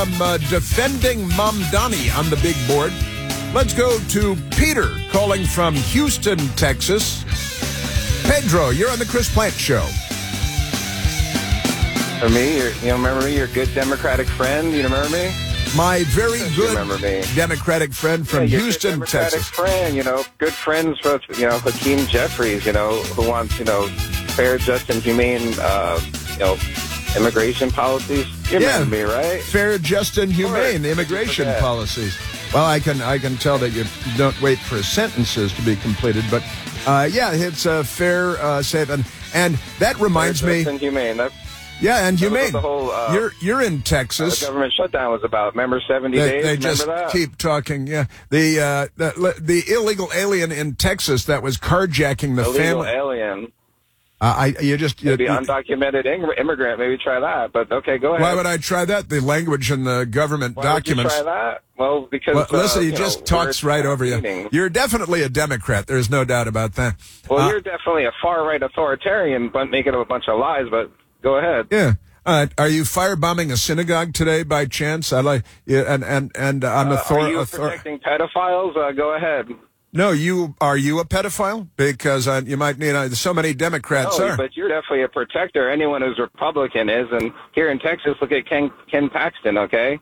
Defending Mamdani on the big board. Let's go to Peter calling from Houston, Texas. Pedro, you're on the Chris Plante Show. For me, you remember me? Your good Democratic friend. You remember me? My very good Democratic friend from Houston, Texas. Friend, good friends with, Hakeem Jeffries, who wants, fair, just, and humane, immigration policies. You remember me, right? Fair, just, and humane immigration policies. Well, I can tell that you don't wait for sentences to be completed, but it's a fair, safe, and that reminds me. Just and humane. And humane. The whole, you're in Texas. The government shutdown was about. Remember 70 days? They just keep talking. Yeah, the illegal alien in Texas that was carjacking the family. Illegal alien. Maybe undocumented immigrant. Maybe try that. But okay, go ahead. Why would I try that? The language in the government documents. Why would you try that? Well, because listen, he just talks right over you. You're definitely a Democrat. There's no doubt about that. Well, you're definitely a far right authoritarian, but making up a bunch of lies. But go ahead. Yeah. Are you firebombing a synagogue today by chance? And I'm are you protecting pedophiles? Go ahead. No, are you a pedophile? Because you might need so many Democrats are. But you're definitely a protector. Anyone who's Republican is, and here in Texas, look at Ken Paxton. Okay,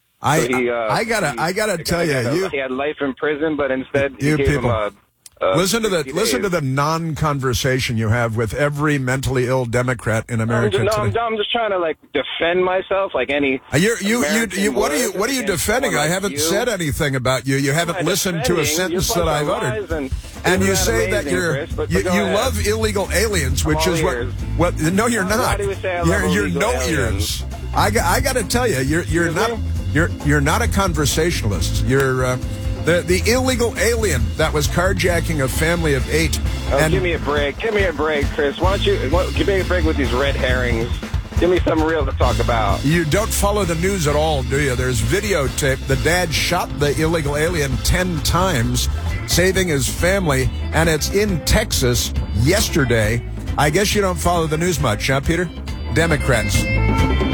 I gotta tell you, he had life in prison, but instead he gave him a. Listen to the non-conversation you have with every mentally ill Democrat in America today. I'm just trying to defend myself, like any. What are you defending? I haven't said anything about you. You haven't listened to a sentence that I've uttered. And you say that you love illegal aliens, which is what? No, you're not. You're no ears. I got to tell you, you're not a conversationalist. You're. The illegal alien that was carjacking a family of 8. Give me a break. Give me a break, Chris. Why don't you give me a break with these red herrings? Give me something real to talk about. You don't follow the news at all, do you? There's videotape. The dad shot the illegal alien 10 times, saving his family, and it's in Texas yesterday. I guess you don't follow the news much, huh, Peter? Democrats.